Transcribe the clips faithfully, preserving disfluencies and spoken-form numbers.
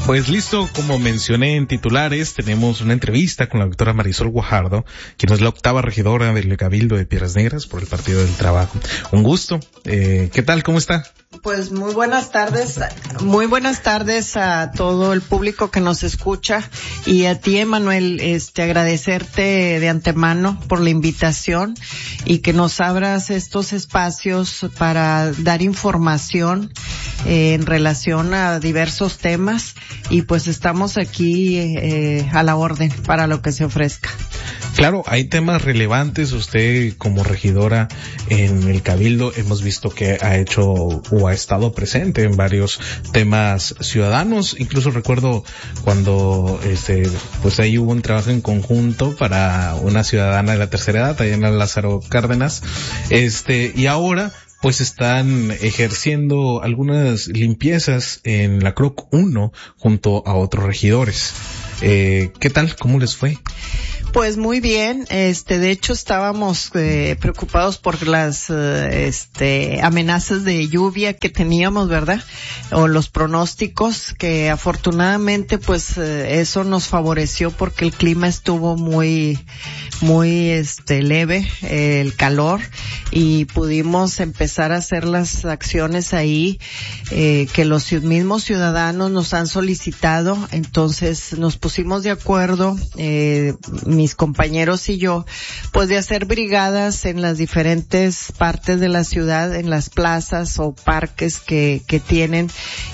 Pues listo, como mencioné en titulares, tenemos una entrevista con la doctora Marisol Guajardo, quien es la octava regidora del Cabildo de Piedras Negras por el Partido del Trabajo. Un gusto. Eh, ¿Qué tal? ¿Cómo está? Pues muy buenas tardes, muy buenas tardes a todo el público que nos escucha y a ti, Emanuel, este, agradecerte de antemano por la invitación y que nos abras estos espacios para dar información eh, en relación a diversos temas y pues estamos aquí eh, a la orden para lo que se ofrezca. Claro, hay temas relevantes. Usted como regidora en el Cabildo hemos visto que ha hecho o ha estado presente en varios temas ciudadanos. Incluso recuerdo cuando este pues ahí hubo un trabajo en conjunto para una ciudadana de la tercera edad, allá en la Lázaro Cárdenas. Este, y ahora pues están ejerciendo algunas limpiezas en la C R O C uno junto a otros regidores. Eh, ¿qué tal? ¿Cómo les fue? Pues muy bien, este, de hecho estábamos eh, preocupados por las eh, este, amenazas de lluvia que teníamos, ¿verdad? O los pronósticos, que afortunadamente pues eh, eso nos favoreció porque el clima estuvo muy, muy este, leve, eh, el calor, y pudimos empezar a hacer las acciones ahí eh, que los mismos ciudadanos nos han solicitado. Entonces nos pusimos de acuerdo, eh, mis compañeros y yo, pues de hacer brigadas en las diferentes partes de la ciudad, en las plazas o parques que, que tienen,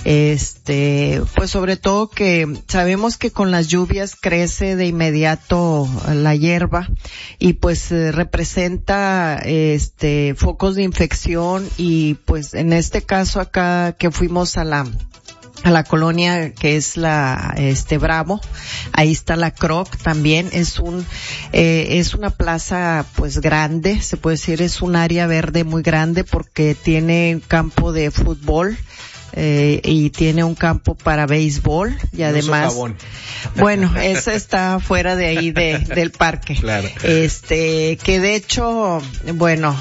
este, pues sobre todo que sabemos que con las lluvias crece de inmediato la hierba y pues eh, representa, este, focos de infección y pues en este caso acá que fuimos a la a la colonia que es la este Bravo, ahí está la C R O C también, es un eh, es una plaza pues grande, se puede decir, es un área verde muy grande porque tiene un campo de fútbol eh, y tiene un campo para béisbol y además bueno, esa está fuera de ahí de del parque. Claro. Este, que de hecho, bueno,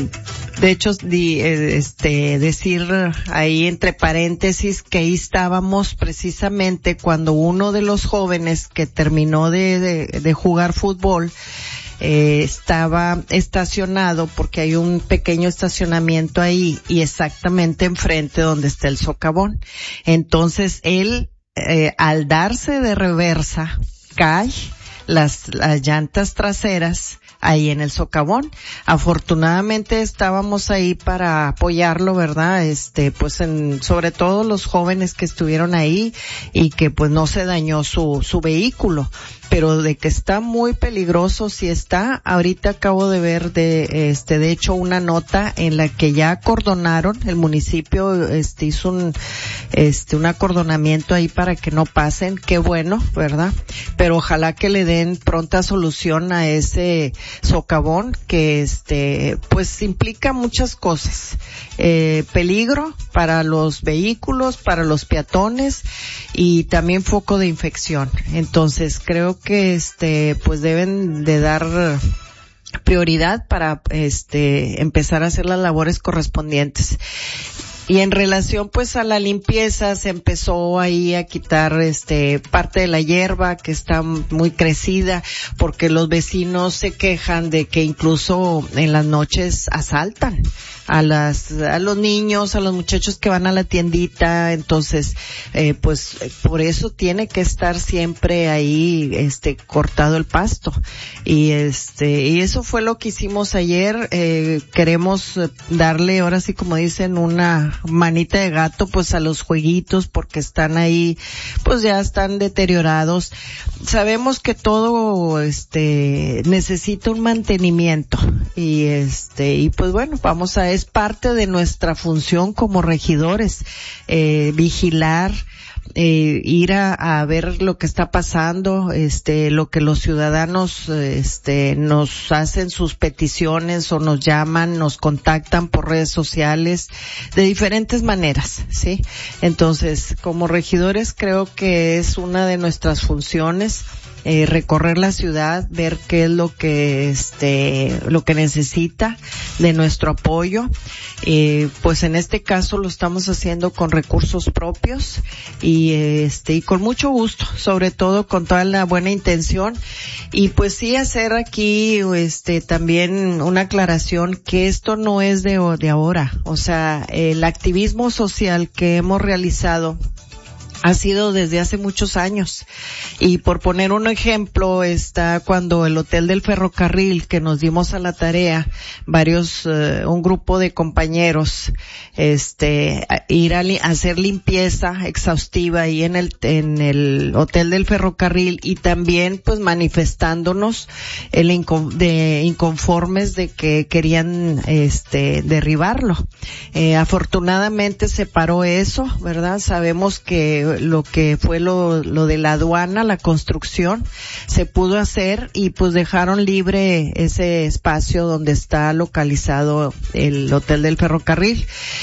de hecho di, este decir ahí entre paréntesis que ahí estábamos precisamente cuando uno de los jóvenes que terminó de de, de jugar fútbol Eh, estaba estacionado porque hay un pequeño estacionamiento ahí y exactamente enfrente donde está el socavón. Entonces él, eh, al darse de reversa, cae las, las llantas traseras ahí en el socavón. Afortunadamente estábamos ahí para apoyarlo, ¿verdad? Este, pues en, sobre todo los jóvenes que estuvieron ahí y que pues no se dañó su, su vehículo. Pero de que está muy peligroso, sí está. Ahorita acabo de ver de, este, de hecho una nota en la que ya acordonaron, el municipio, este, hizo un, este, un acordonamiento ahí para que no pasen. Qué bueno, ¿verdad? Pero ojalá que le den pronta solución a ese socavón que, este, pues implica muchas cosas. Eh, peligro para los vehículos, para los peatones y también foco de infección. Entonces creo que este pues deben de dar prioridad para este empezar a hacer las labores correspondientes. Y en relación pues a la limpieza, se empezó ahí a quitar este parte de la hierba que está muy crecida porque los vecinos se quejan de que incluso en las noches asaltan a las a los niños, a los muchachos que van a la tiendita. Entonces eh, pues por eso tiene que estar siempre ahí este cortado el pasto. Y este y eso fue lo que hicimos ayer. Eh, queremos darle ahora sí, como dicen, una manita de gato pues a los jueguitos porque están ahí, pues ya están deteriorados. Sabemos que todo este necesita un mantenimiento y este y pues bueno, vamos a es parte de nuestra función como regidores, eh, vigilar, eh, ir a, a ver lo que está pasando, este, lo que los ciudadanos, este, nos hacen sus peticiones o nos llaman, nos contactan por redes sociales, de diferentes maneras, ¿sí? Entonces, como regidores creo que es una de nuestras funciones eh, recorrer la ciudad, ver qué es lo que este lo que necesita de nuestro apoyo. Eh, pues en este caso lo estamos haciendo con recursos propios y este y con mucho gusto, sobre todo con toda la buena intención. Y pues sí, hacer aquí este también una aclaración que esto no es de, de ahora. O sea, el activismo social que hemos realizado ha sido desde hace muchos años. Y por poner un ejemplo, está cuando el Hotel del Ferrocarril, que nos dimos a la tarea, varios, uh, un grupo de compañeros, este, a ir a, li- a hacer limpieza exhaustiva ahí en el, en el Hotel del Ferrocarril, y también pues manifestándonos el incon- de inconformes de que querían, este, derribarlo. Eh, afortunadamente se paró eso, ¿verdad? Sabemos que lo que fue lo, lo de la aduana, la construcción, se pudo hacer y pues dejaron libre ese espacio donde está localizado el Hotel del Ferrocarril.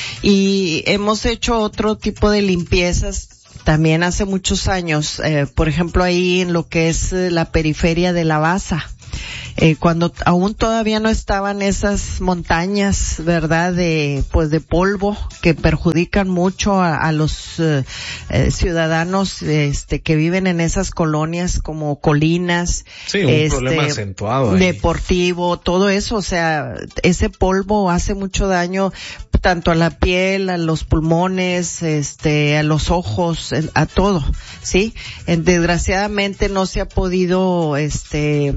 Y hemos hecho otro tipo de limpiezas también hace muchos años, eh, por ejemplo ahí en lo que es eh, la periferia de La Baza. Eh, cuando aún todavía no estaban esas montañas, ¿verdad?, de, pues de polvo que perjudican mucho a, a los eh, eh, ciudadanos, este, que viven en esas colonias como Colinas. Sí, un este, problema acentuado ahí. Deportivo, todo eso, o sea, ese polvo hace mucho daño tanto a la piel, a los pulmones, este, a los ojos, a todo, ¿sí? Desgraciadamente no se ha podido, este,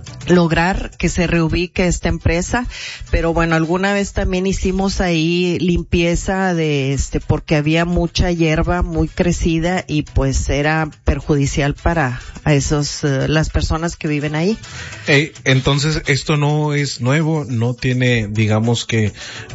lograr que se reubique esta empresa, pero bueno, alguna vez también hicimos ahí limpieza de este, porque había mucha hierba muy crecida y pues era perjudicial para a esos, uh, las personas que viven ahí. Eh, entonces, esto no es nuevo, no tiene, digamos que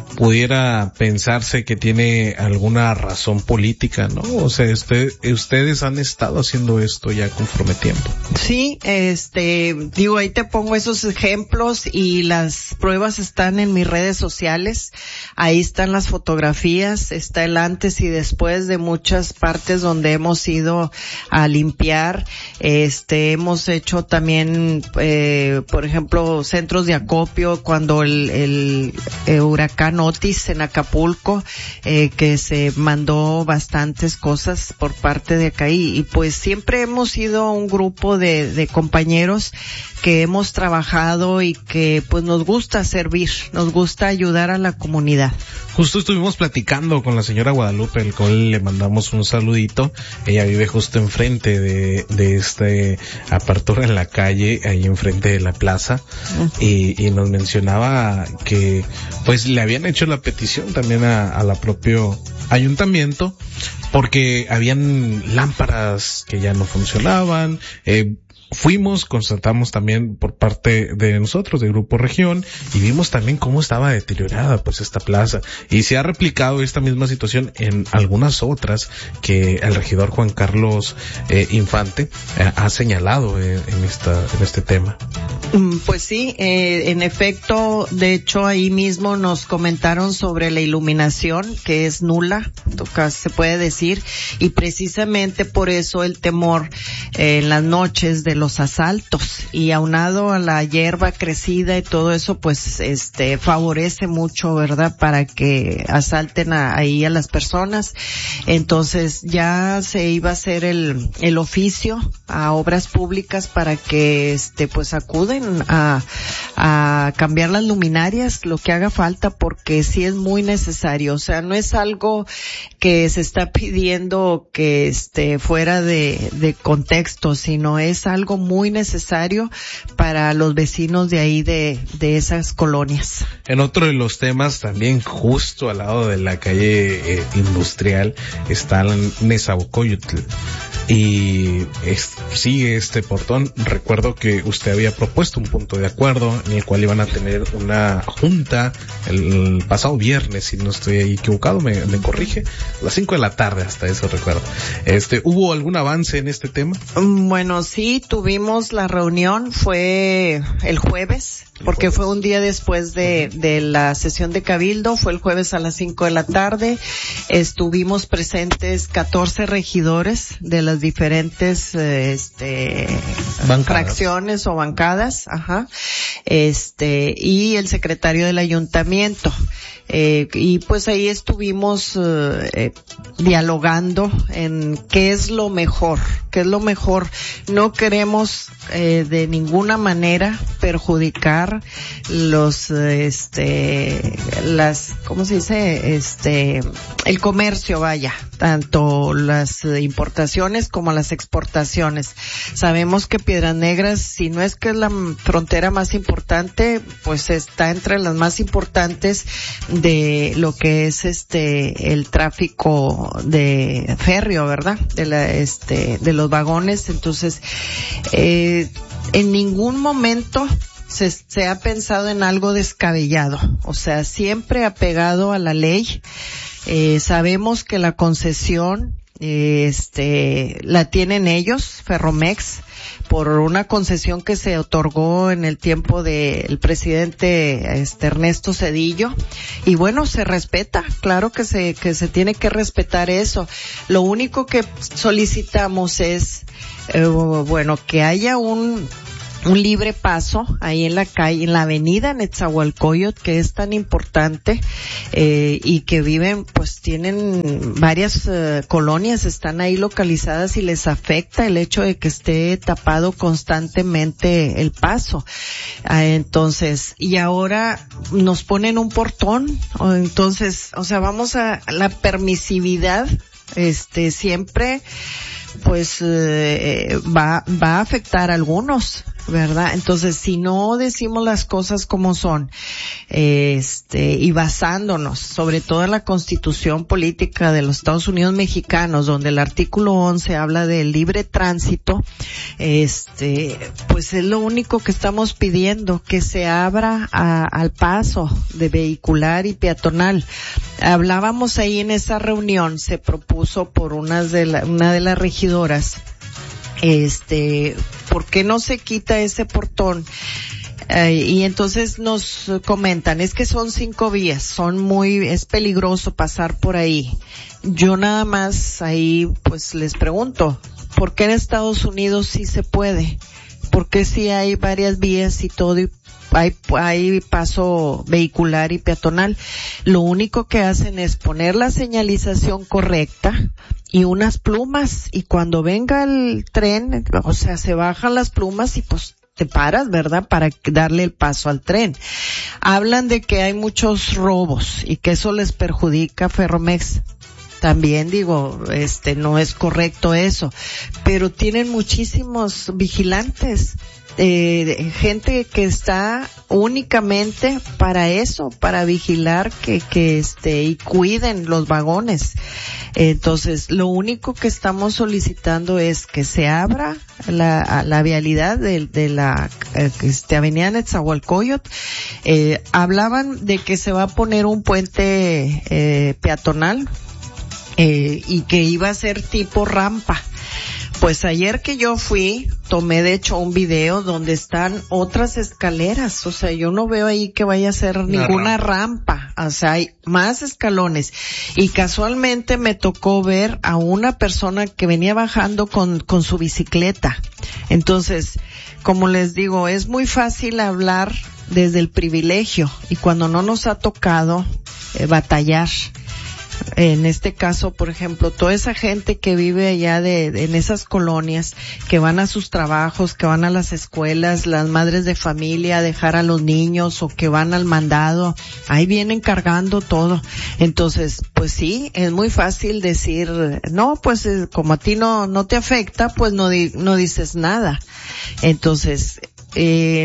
pudiera pensarse que tiene alguna razón política, ¿no? O sea, usted, ustedes han estado haciendo esto ya conforme tiempo. Sí, este, digo, ahí te pongo esos ejemplos y las pruebas están en mis redes sociales. Ahí están las fotografías, está el antes y después de muchas partes donde hemos ido a limpiar. Este, hemos hecho también, eh, por ejemplo, centros de acopio cuando el, el, el huracán Otis en Acapulco, eh, que se mandó bastantes cosas por parte de acá y, y pues siempre hemos sido un grupo de, de compañeros que hemos trabajado y que pues nos gusta servir, nos gusta ayudar a la comunidad. Justo estuvimos platicando con la señora Guadalupe, al cual le mandamos un saludito. Ella vive justo enfrente de, de este apertura en la calle, ahí enfrente de la plaza, uh-huh. y, y nos mencionaba que pues le habían hecho la petición también a, a la propio ayuntamiento, porque habían lámparas que ya no funcionaban. eh, Fuimos, constatamos también por parte de nosotros, de Grupo Región, y vimos también cómo estaba deteriorada pues esta plaza. Y se ha replicado esta misma situación en algunas otras que el regidor Juan Carlos eh, Infante eh, ha señalado eh, en esta en este tema. Pues sí, eh, en efecto, de hecho ahí mismo nos comentaron sobre la iluminación, que es nula, se puede decir, y precisamente por eso el temor eh, en las noches de los asaltos, y aunado a la hierba crecida y todo eso, pues este favorece mucho, ¿verdad?, para que asalten a, ahí a las personas. Entonces ya se iba a hacer el el oficio a obras públicas para que este pues acuden a a cambiar las luminarias, lo que haga falta, porque sí es muy necesario. O sea, no es algo que se está pidiendo que esté fuera de de contexto, sino es algo muy necesario para los vecinos de ahí de de esas colonias. En otro de los temas, también justo al lado de la calle eh, industrial, está Nezahualcóyotl, y es, sigue este portón. Recuerdo que usted había propuesto un punto de acuerdo en el cual iban a tener una junta el, el pasado viernes, si no estoy equivocado, me, me corrige, a las cinco de la tarde, hasta eso recuerdo. Este, ¿hubo algún avance en este tema? Bueno, sí, tuvimos la reunión, fue el jueves, porque fue un día después de, de la sesión de Cabildo, fue el jueves a las cinco de la tarde. Estuvimos presentes catorce regidores de las diferentes, eh, este, bancadas. fracciones o bancadas, ajá, este, y el secretario del ayuntamiento. Eh, y pues ahí estuvimos eh, eh, dialogando en qué es lo mejor, qué es lo mejor. No queremos eh, de ninguna manera perjudicar los, este, las, ¿cómo se dice? Este, el comercio, vaya, tanto las importaciones como las exportaciones. Sabemos que Piedras Negras, si no es que es la frontera más importante, pues está entre las más importantes de lo que es este el tráfico de férreo, ¿verdad? De la este de los vagones. Entonces, eh, en ningún momento se, se ha pensado en algo descabellado, o sea, siempre apegado a la ley. Eh, sabemos que la concesión eh, este la tienen ellos, Ferromex, por una concesión que se otorgó en el tiempo del presidente este Ernesto Zedillo, y bueno, se respeta, claro que se que se tiene que respetar eso. Lo único que solicitamos es eh, bueno, que haya un un libre paso ahí en la calle, en la avenida Netzahualcóyotl, que es tan importante, eh, y que viven, pues tienen varias eh, colonias, están ahí localizadas y les afecta el hecho de que esté tapado constantemente el paso. Ah, entonces, y ahora nos ponen un portón, o entonces, o sea, vamos a la permisividad, este, siempre, pues, eh, va, va a afectar a algunos, ¿verdad? Entonces, si no decimos las cosas como son, este, y basándonos sobre todo en la Constitución Política de los Estados Unidos Mexicanos, donde el artículo once habla del libre tránsito, este, pues es lo único que estamos pidiendo, que se abra a, al paso de vehicular y peatonal. Hablábamos ahí en esa reunión, se propuso por unas de la, una de las regidoras, este, ¿por qué no se quita ese portón? Eh, y entonces nos comentan, es que son cinco vías, son muy, es peligroso pasar por ahí. Yo nada más ahí, pues les pregunto, ¿por qué en Estados Unidos sí se puede? ¿Por qué sí hay varias vías y todo y hay, hay paso vehicular y peatonal? Lo único que hacen es poner la señalización correcta y unas plumas, y cuando venga el tren, o sea, se bajan las plumas y pues te paras, ¿verdad? Para darle el paso al tren. Hablan de que hay muchos robos y que eso les perjudica a Ferromex. También digo, este, no es correcto eso, pero tienen muchísimos vigilantes, eh, gente que está únicamente para eso, para vigilar que, que este, y cuiden los vagones. Entonces, lo único que estamos solicitando es que se abra la, la vialidad de, de la, este, avenida Netzahualcóyotl. Eh, hablaban de que se va a poner un puente, eh, peatonal, eh, y que iba a ser tipo rampa. Pues ayer que yo fui, tomé de hecho un video donde están otras escaleras, o sea, yo no veo ahí que vaya a ser ninguna rampa. rampa, o sea, hay más escalones. Y casualmente me tocó ver a una persona que venía bajando con, con su bicicleta. Entonces, como les digo, es muy fácil hablar desde el privilegio, y cuando no nos ha tocado eh, batallar. En este caso, por ejemplo, toda esa gente que vive allá de, de en esas colonias, que van a sus trabajos, que van a las escuelas, las madres de familia a dejar a los niños, o que van al mandado, ahí vienen cargando todo. Entonces, pues sí, es muy fácil decir, no, pues como a ti no no te afecta, pues no di, no dices nada. Entonces, eh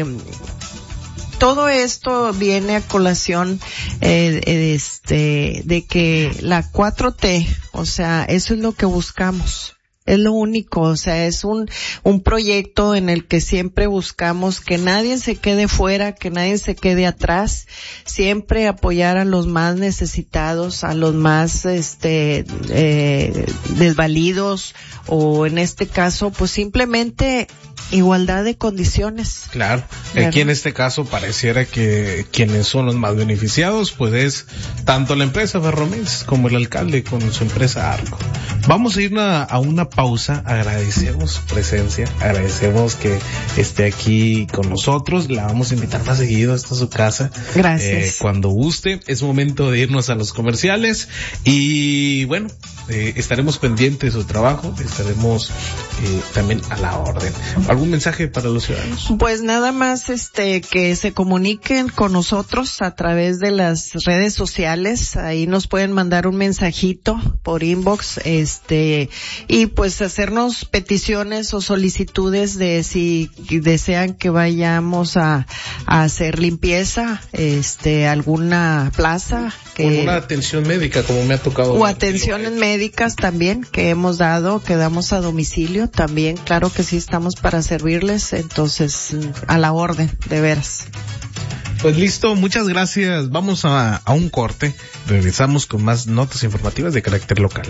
todo esto viene a colación eh, este de que la cuatro T, o sea, eso es lo que buscamos. Es lo único, o sea, es un un proyecto en el que siempre buscamos que nadie se quede fuera, que nadie se quede atrás, siempre apoyar a los más necesitados, a los más este eh desvalidos, o en este caso, pues simplemente igualdad de condiciones. Claro, aquí en este caso pareciera que quienes son los más beneficiados pues es tanto la empresa Ferromex como el alcalde con su empresa Arco. Vamos a ir a, a una pausa, agradecemos su presencia, agradecemos que esté aquí con nosotros, la vamos a invitar más seguido, esta es su casa. Gracias. Eh, cuando guste, es momento de irnos a los comerciales y bueno, eh, estaremos pendientes de su trabajo, estaremos eh, también a la orden. ¿Algún mensaje para los ciudadanos? Pues nada más este que se comuniquen con nosotros a través de las redes sociales, ahí nos pueden mandar un mensajito por inbox, este, y pues hacernos peticiones o solicitudes de si desean que vayamos a, a hacer limpieza, este, alguna plaza que, o una atención médica como me ha tocado. O atenciones médicas también que hemos dado, que damos a domicilio también, claro que sí estamos para servirles, entonces a la orden, de veras. Pues listo, muchas gracias. Vamos a, a un corte. Regresamos con más notas informativas de carácter local.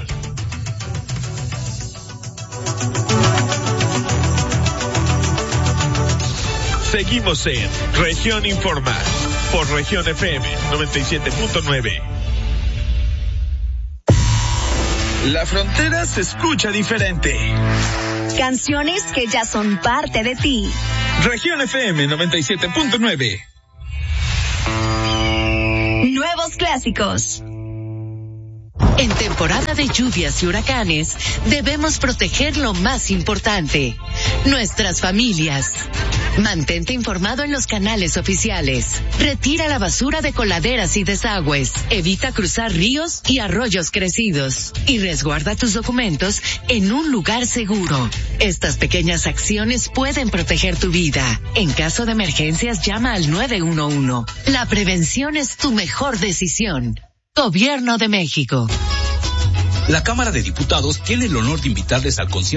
Seguimos en Región Informa por Región F M noventa y siete punto nueve. La frontera se escucha diferente. Canciones que ya son parte de ti. Región F M noventa y siete punto nueve. Nuevos clásicos. En temporada de lluvias y huracanes, debemos proteger lo más importante, nuestras familias. Mantente informado en los canales oficiales. Retira la basura de coladeras y desagües. Evita cruzar ríos y arroyos crecidos. Y resguarda tus documentos en un lugar seguro. Estas pequeñas acciones pueden proteger tu vida. En caso de emergencias, llama al nueve uno uno. La prevención es tu mejor decisión. Gobierno de México. La Cámara de Diputados tiene el honor de invitarles al concierto